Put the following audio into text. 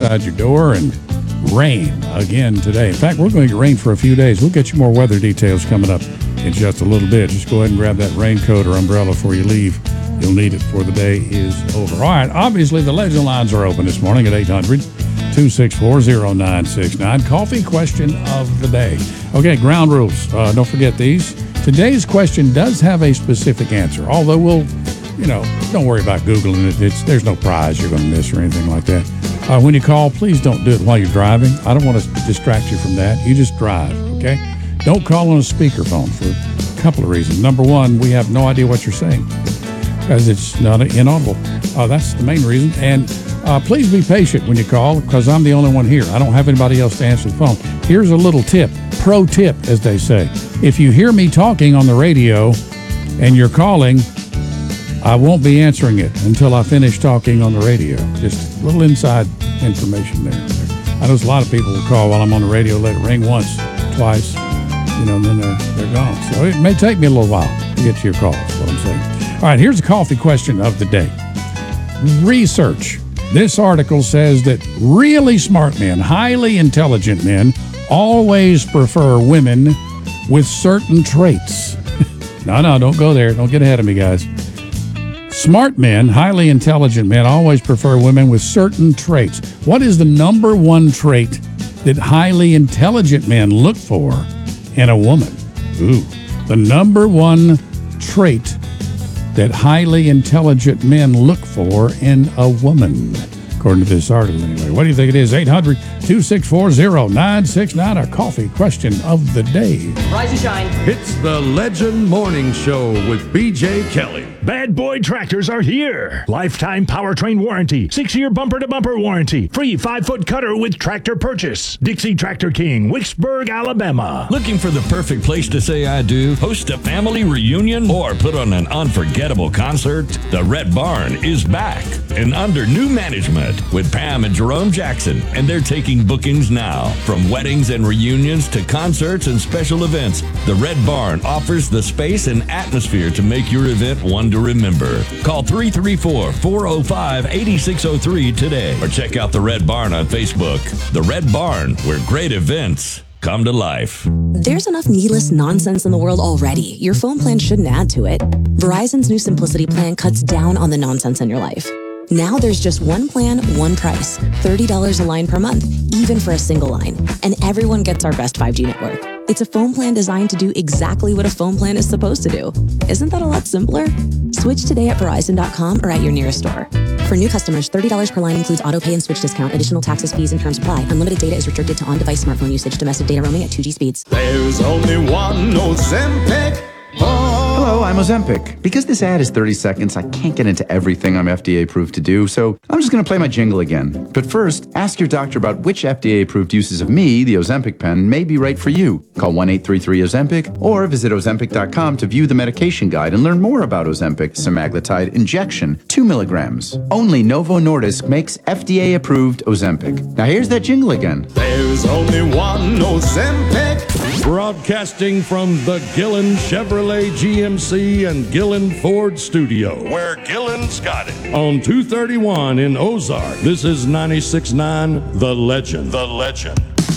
outside your door, and rain again today. In fact, we're going to get rain for a few days. We'll get you more weather details coming up in just a little bit. Just go ahead and grab that raincoat or umbrella before you leave. You'll need it before the day is over. All right, obviously the Legend lines are open this morning at 800-264-0969. Coffee question of the day. Okay, ground rules. Don't forget these. Today's question does have a specific answer, although we'll, don't worry about Googling it. There's no prize you're going to miss or anything like that. When you call, please don't do it while you're driving. I don't want to distract you from that. You just drive, okay? Don't call on a speakerphone for a couple of reasons. Number one, we have no idea what you're saying because it's not inaudible. That's the main reason. And please be patient when you call because I'm the only one here. I don't have anybody else to answer the phone. Here's a little tip, pro tip, as they say. If you hear me talking on the radio and you're calling, I won't be answering it until I finish talking on the radio. Just a little inside information there. I know a lot of people will call while I'm on the radio, let it ring once, twice, and then they're gone. So it may take me a little while to get to your call, is what I'm saying. All right, here's a coffee question of the day. Research. This article says that really smart men, highly intelligent men, always prefer women with certain traits. No, don't go there. Don't get ahead of me, guys. Smart men, highly intelligent men, always prefer women with certain traits. What is the number one trait that highly intelligent men look for in a woman? The number one trait that highly intelligent men look for in a woman, according to this article anyway. What do you think it is? 800-264-0969, our coffee question of the day. Rise and shine. It's the Legend Morning Show with B.J. Kelly. Bad Boy Tractors are here. Lifetime powertrain warranty, 6-year bumper-to-bumper warranty, free 5-foot cutter with tractor purchase. Dixie Tractor King, Wicksburg, Alabama. Looking for the perfect place to say I do, host a family reunion, or put on an unforgettable concert? The Red Barn is back and under new management with Pam and Jerome Jackson, and they're taking bookings now. From weddings and reunions to concerts and special events, the Red Barn offers the space and atmosphere to make your event one to remember. Call 334-405-8603 today or check out the Red Barn on Facebook. The Red Barn, where great events come to life. There's enough needless nonsense in the world already. Your phone plan shouldn't add to it. Verizon's new Simplicity plan cuts down on the nonsense in your life. Now there's just one plan, one price, $30 a line per month, even for a single line. And everyone gets our best 5G network. It's a phone plan designed to do exactly what a phone plan is supposed to do. Isn't that a lot simpler? Switch today at Verizon.com or at your nearest store. For new customers, $30 per line includes auto pay and switch discount. Additional taxes, fees, and terms apply. Unlimited data is restricted to on-device smartphone usage. Domestic data roaming at 2G speeds. There's only one Ozempic. Hello, I'm Ozempic. Because this ad is 30 seconds, I can't get into everything I'm FDA approved to do, so I'm just going to play my jingle again. But first, ask your doctor about which FDA approved uses of me, the Ozempic pen, may be right for you. Call 1-833-OZEMPIC or visit Ozempic.com to view the medication guide and learn more about Ozempic semaglutide injection, 2 milligrams. Only Novo Nordisk makes FDA approved Ozempic. Now here's that jingle again. There's only one Ozempic. Broadcasting from the Gillen Chevrolet GMC and Gillen Ford studio, where Gillen's got it. On 231 in Ozark, this is 96.9 The Legend. The Legend.